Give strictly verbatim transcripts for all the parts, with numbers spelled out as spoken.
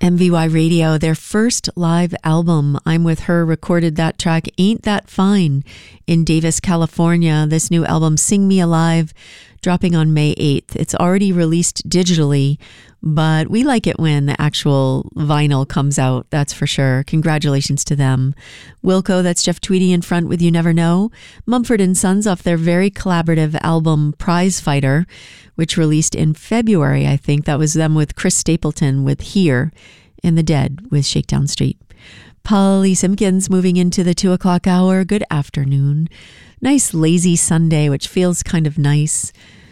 M V Y Radio, their first live album, I'm With Her, recorded that track, Ain't That Fine, in Davis, California. This new album, Sing Me Alive, dropping on May eighth. It's already released digitally, but we like it when the actual vinyl comes out, that's for sure. Congratulations to them. Wilco, that's Jeff Tweedy in front with You Never Know. Mumford and Sons off their very collaborative album Prize Fighter, which released in February, I think. That was them with Chris Stapleton with Here, and The Dead with Shakedown Street. Polly Simpkins moving into the two o'clock hour. Good afternoon. Nice lazy Sunday, which feels kind of nice.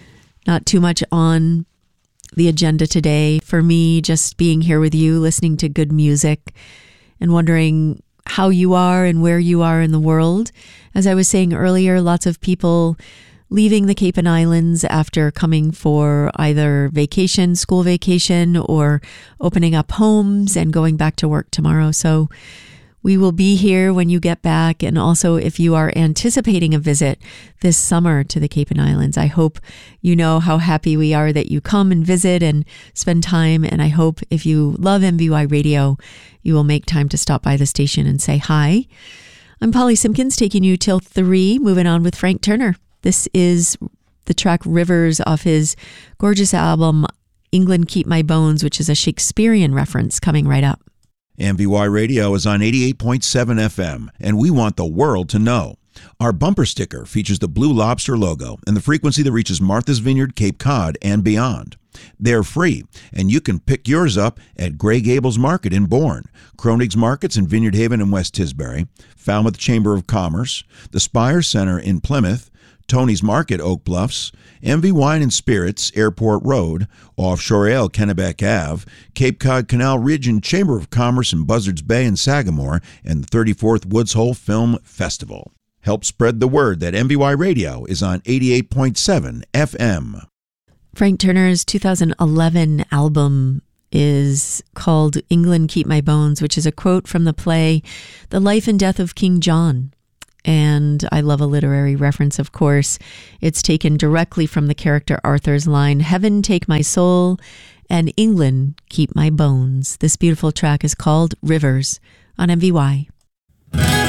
Not too much on the agenda today. For me, just being here with you, listening to good music and wondering how you are and where you are in the world. As I was saying earlier, lots of people leaving the Cape and Islands after coming for either vacation, school vacation, or opening up homes and going back to work tomorrow. So we will be here when you get back. And also, if you are anticipating a visit this summer to the Cape and Islands, I hope you know how happy we are that you come and visit and spend time. And I hope if you love M V Y Radio, you will make time to stop by the station and say hi. I'm Polly Simpkins, taking you till three, moving on with Frank Turner. This is the track Rivers off his gorgeous album, England Keep My Bones, which is a Shakespearean reference, coming right up. M V Y Radio is on eighty-eight point seven F M, and we want the world to know. Our bumper sticker features the Blue Lobster logo and the frequency that reaches Martha's Vineyard, Cape Cod, and beyond. They're free, and you can pick yours up at Grey Gables Market in Bourne, Kronig's Markets in Vineyard Haven and West Tisbury, Falmouth Chamber of Commerce, the Spire Center in Plymouth, Tony's Market, Oak Bluffs, M V Wine and Spirits, Airport Road, Offshore Ale, Kennebec Ave, Cape Cod Canal Ridge and Chamber of Commerce in Buzzards Bay and Sagamore, and the thirty-fourth Woods Hole Film Festival. Help spread the word that M V Y Radio is on eighty-eight point seven F M. Frank Turner's two thousand eleven album is called England Keep My Bones, which is a quote from the play The Life and Death of King John. And I love a literary reference, of course. It's taken directly from the character Arthur's line, "Heaven take my soul, and England keep my bones." This beautiful track is called Rivers on M V Y.